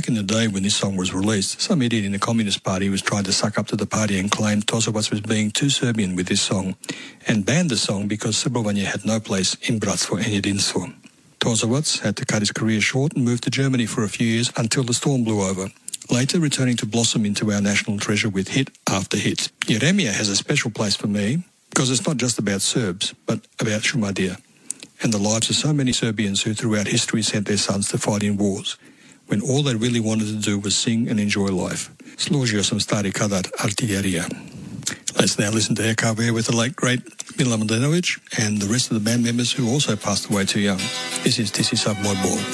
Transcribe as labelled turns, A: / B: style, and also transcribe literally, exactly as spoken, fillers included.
A: Back in the day when this song was released, some idiot in the Communist Party was trying to suck up to the party and claimed Tozovac was being too Serbian with this song and banned the song because Srebrovanje had no place in Bratstvo and Jedinstvo. Tozovac had to cut his career short and moved to Germany for a few years until the storm blew over, later returning to blossom into our national treasure with hit after hit. Jeremija has a special place for me because it's not just about Serbs, but about Šumadija and the lives of so many Serbians who throughout history sent their sons to fight in wars, when all they really wanted to do was sing and enjoy life. Složio sam stari kadar artillerija. Let's now listen to E K V with the late great Milan Mladenovic and the rest of the band members who also passed away too young. This is Ti si sav moj Bog.